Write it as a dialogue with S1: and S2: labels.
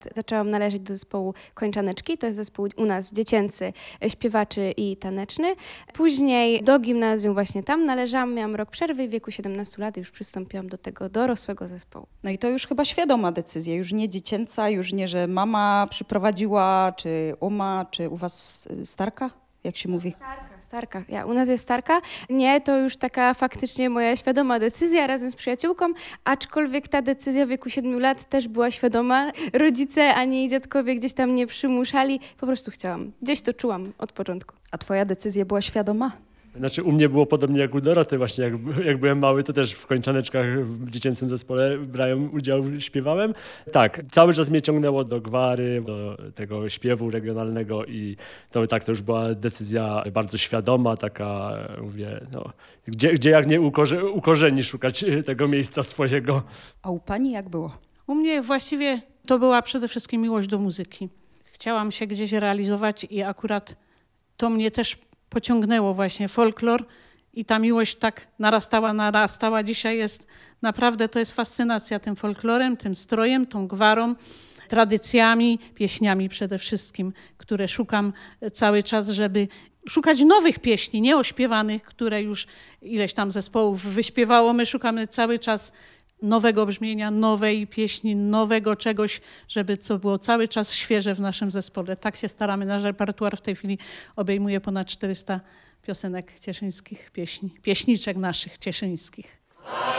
S1: Zaczęłam należeć do zespołu Kończaneczki, to jest zespół u nas dziecięcy, śpiewaczy i taneczny. Później do gimnazjum właśnie tam należałam, miałam rok przerwy i w wieku 17 lat już przystąpiłam do tego dorosłego zespołu.
S2: No i to już chyba świadoma decyzja, już nie dziecięca, już nie, że mama przyprowadziła, czy uma, czy u was starka, jak się mówi?
S1: Starka. U nas jest starka. Nie, to już taka faktycznie moja świadoma decyzja razem z przyjaciółką, aczkolwiek ta decyzja w wieku 7 lat też była świadoma. Rodzice ani dziadkowie gdzieś tam nie przymuszali, po prostu chciałam. Gdzieś to czułam od początku.
S2: A twoja decyzja była świadoma?
S3: Znaczy u mnie było podobnie jak u Doroty właśnie, jak byłem mały, to też w Kończaneczkach w dziecięcym zespole brałem udział, śpiewałem. Tak, cały czas mnie ciągnęło do gwary, do tego śpiewu regionalnego i to już była decyzja bardzo świadoma, taka, mówię, no, gdzie jak nie u korzeni szukać tego miejsca swojego.
S2: A u pani jak było?
S4: U mnie właściwie to była przede wszystkim miłość do muzyki. Chciałam się gdzieś realizować i akurat to mnie też pociągnęło właśnie folklor i ta miłość tak narastała. Dzisiaj jest naprawdę, to jest fascynacja tym folklorem, tym strojem, tą gwarą, tradycjami, pieśniami przede wszystkim, które szukam cały czas, żeby szukać nowych pieśni, nieośpiewanych, które już ileś tam zespołów wyśpiewało. My szukamy cały czas nowego brzmienia, nowej pieśni, nowego czegoś, żeby to było cały czas świeże w naszym zespole. Tak się staramy. Nasz repertuar w tej chwili obejmuje ponad 400 piosenek cieszyńskich, pieśniczek naszych cieszyńskich.